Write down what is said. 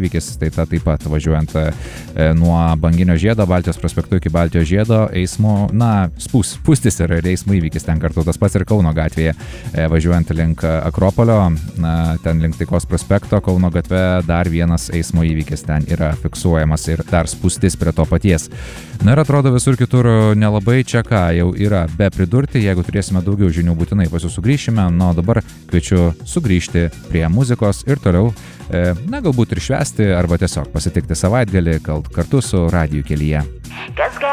įvykis, tai taip pat važiuojant nuo Banginio žiedo, Baltijos prospektu iki Baltijos žiedo, eismo, spūstis ir eismo įvykis ten kartu, tas pats ir Kauno gatvėje, važiuojant link Akropolio, ten link Taikos prospekto, Kauno gatve dar vienas eismo įvykis ten yra fiksuojamas ir dar spūstis prie to paties. Na ir atrodo visur kitur nelabai, čia ką jau yra be pridurti, jeigu turėsime daugiau žinių, būtinai pas jūs sugrįšime, o dabar kviečiu sugrįžti prie muzikos ir toliau, galbūt ir švęsti arba tiesiog pasitikti savaitgalį kartu su Radiju kelyje.